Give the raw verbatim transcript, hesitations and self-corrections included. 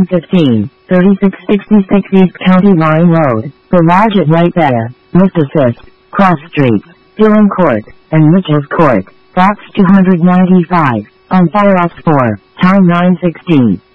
fifteen, thirty-six sixty-six East County Line Road, Garage at White Bear, Lift Assist, Cross Streets, Dillon Court, and Mitchell's Court, Box two ninety-five, on Firos four, Town nine sixteen.